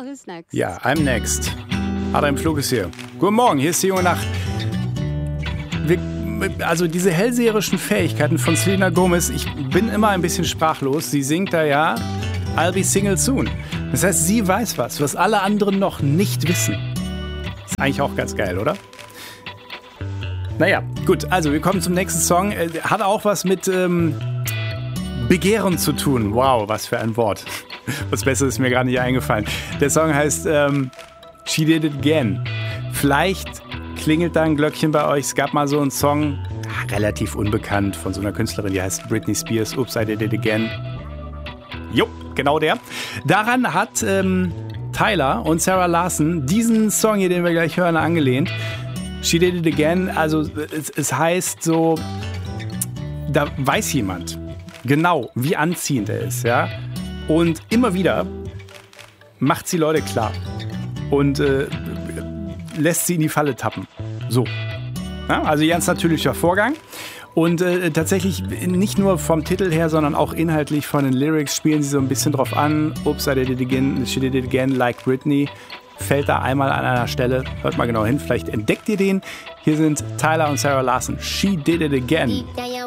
Well, who's next? Ja, I'm next. Adam Flug ist hier. Guten Morgen, hier ist die junge Nacht. Also diese hellseherischen Fähigkeiten von Selena Gomez, ich bin immer ein bisschen sprachlos. Sie singt da ja, I'll be single soon. Das heißt, sie weiß was alle anderen noch nicht wissen. Ist eigentlich auch ganz geil, oder? Naja, gut, also wir kommen zum nächsten Song. Hat auch was mit Begehren zu tun. Wow, was für ein Wort. Was Besseres ist mir gerade nicht eingefallen. Der Song heißt She Did It Again. Vielleicht klingelt da ein Glöckchen bei euch. Es gab mal so einen Song, relativ unbekannt, von so einer Künstlerin, die heißt Britney Spears. Oops, I Did It Again. Jo, genau der. Daran hat Tyler und Sarah Larson diesen Song hier, den wir gleich hören, angelehnt. She Did It Again, also es heißt so, da weiß jemand genau, wie anziehend er ist, ja. Und immer wieder macht sie Leute klar und lässt sie in die Falle tappen. So. Ja, also ganz natürlicher Vorgang. Und tatsächlich nicht nur vom Titel her, sondern auch inhaltlich von den Lyrics spielen sie so ein bisschen drauf an. Oops, I did it again, she did it again, like Britney. Fällt da einmal an einer Stelle. Hört mal genau hin, vielleicht entdeckt ihr den. Hier sind Tyler und Sarah Larson. She Did It Again.